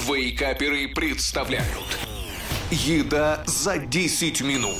Вейкаперы представляют «Еда за 10 минут».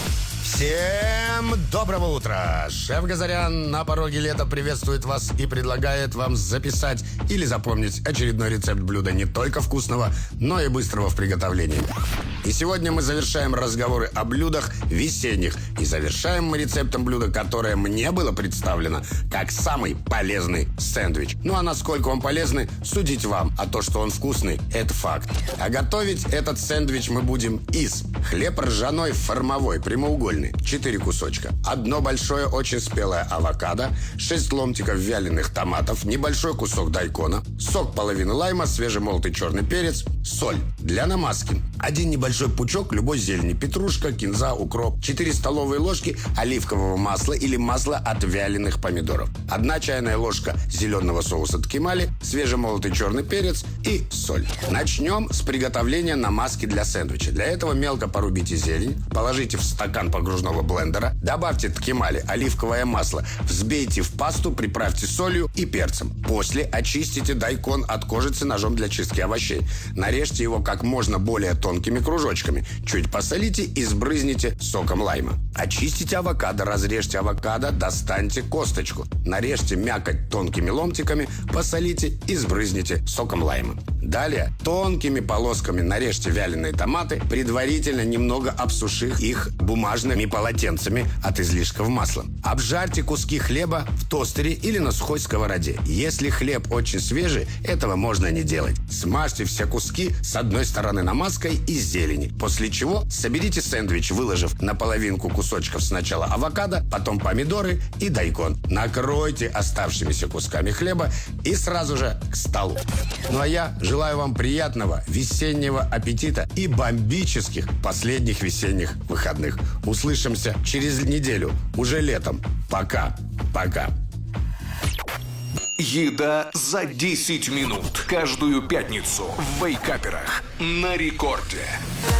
Всем доброго утра! Шеф Газарян на пороге лета приветствует вас и предлагает вам записать или запомнить очередной рецепт блюда не только вкусного, но и быстрого в приготовлении. И сегодня мы завершаем разговоры о блюдах весенних. И завершаем мы рецептом блюда, которое мне было представлено как самый полезный сэндвич. Ну а насколько он полезный, судить вам. А то, что он вкусный, это факт. А готовить этот сэндвич мы будем из хлеб ржаной формовой, прямоугольный, 4 кусочка, одно большое очень спелое авокадо, 6 ломтиков вяленых томатов, небольшой кусок дайкона, сок половины лайма, свежемолотый черный перец, соль. Для намазки 1 небольшой пучок любой зелени, петрушка, кинза, укроп, 4 столовые ложки оливкового масла или масла от вяленых помидоров, 1 чайная ложка зеленого соуса ткемали, свежемолотый черный перец и соль. Начнем с приготовления намазки для сэндвича. Для этого мелко порубите зелень, положите в стакан погружного блендера, добавьте ткемали, оливковое масло, взбейте в пасту, приправьте солью и перцем. После очистите дайкон от кожицы ножом для чистки овощей. Нарежьте его как можно более тонкими кружочками. Чуть посолите и сбрызните соком лайма. Очистите авокадо, разрежьте авокадо, достаньте косточку. Нарежьте мякоть тонкими ломтиками, посолите и сбрызните соком лайма. Далее тонкими полосками нарежьте вяленые томаты, предварительно немного обсушив их бумажными полотенцами от излишков масла. Обжарьте куски хлеба в тостере или на сухой сковороде. Если хлеб очень свежий, этого можно не делать. Смажьте все куски с одной стороны намазкой из зелени, после чего соберите сэндвич, выложив на половинку кусочков сначала авокадо, потом помидоры и дайкон. Накройте оставшимися кусками хлеба и сразу же к столу. Ну а я желаю вам приятного весеннего аппетита и бомбических последних весенних выходных. Услышимся через неделю, уже летом. Пока. «Еда за 10 минут». Каждую пятницу в Вейкаперах на рекорде.